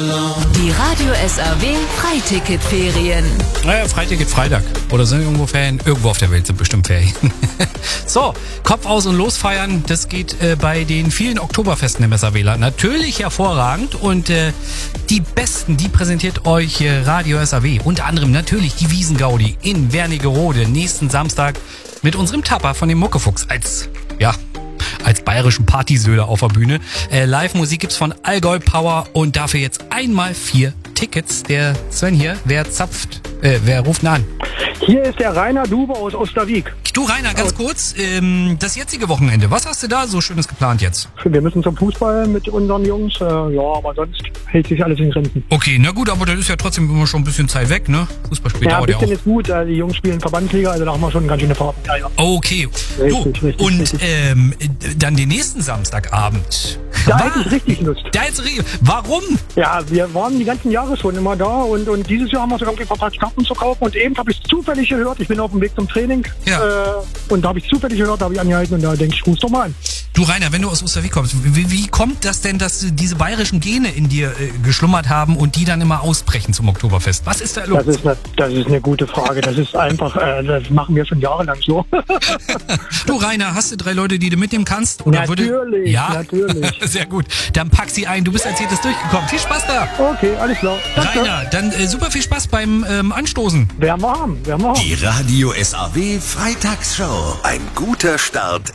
Die Radio SAW Freiticketferien. Naja, Freiticket Freitag. Oder sind irgendwo Ferien? Irgendwo auf der Welt sind bestimmt Ferien. So, Kopf aus und losfeiern. Das geht bei den vielen Oktoberfesten im SAW natürlich hervorragend. Und die Besten, die präsentiert euch Radio SAW. Unter anderem natürlich die Wiesengaudi in Wernigerode nächsten Samstag mit unserem Tapper von dem Muckefuchs als bayerischen Partysöder auf der Bühne. Live-Musik gibt's von Allgäu Power und dafür jetzt einmal 4 Tickets. Der Sven hier, wer ruft ihn an? Hier ist der Rainer Duber aus Osterwieck. Du Rainer, ganz kurz, das jetzige Wochenende, was hast du da so Schönes geplant jetzt? Wir müssen zum Fußball mit unseren Jungs, ja, aber sonst hält sich alles in Grenzen. Okay, na gut, aber das ist ja trotzdem immer schon ein bisschen Zeit weg, ne? Fußballspiel Ja, ein dauert ja bisschen auch. ist gut, die Jungs spielen Verbandsliga, also da haben wir schon ganz schöne Fahrten. Ja, ja. Okay, Richtig, und richtig. dann den nächsten Samstagabend. Da hätte ich richtig Lust. Warum? Ja, wir waren die ganzen Jahre schon immer da und dieses Jahr haben wir sogar verpasst, Karten zu kaufen und eben habe ich zufällig gehört, ich bin auf dem Weg zum Training und da habe ich zufällig gehört, da habe ich angehalten und da denke ich, ruf doch mal an. Du Rainer, wenn du aus Osterwieck kommst, wie kommt das denn, dass diese bayerischen Gene in dir geschlummert haben und die dann immer ausbrechen zum Oktoberfest? Was ist da los? Das ist eine gute Frage. Das ist einfach, das machen wir schon jahrelang so. Du Rainer, hast du 3 Leute, die du mitnehmen kannst? Oder Natürlich. Sehr gut. Dann pack sie ein. Du bist als Viertes durchgekommen. Viel Spaß da. Okay, alles klar. Danke. Rainer, dann super viel Spaß beim Anstoßen. Werden wir haben. Die Radio SAW Freitagsshow. Ein guter Start